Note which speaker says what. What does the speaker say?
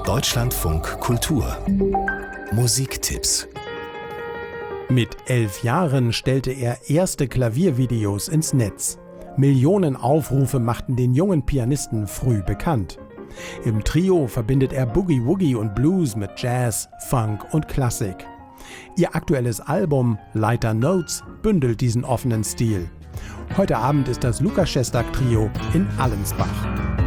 Speaker 1: Deutschlandfunk Kultur Musiktipps.
Speaker 2: Mit 11 Jahren stellte er erste Klaviervideos ins Netz. Millionen Aufrufe machten den jungen Pianisten früh bekannt. Im Trio verbindet er Boogie Woogie und Blues mit Jazz, Funk und Klassik. Ihr aktuelles Album Lighter Notes bündelt diesen offenen Stil. Heute Abend ist das Lukas Szestak Trio in Allensbach.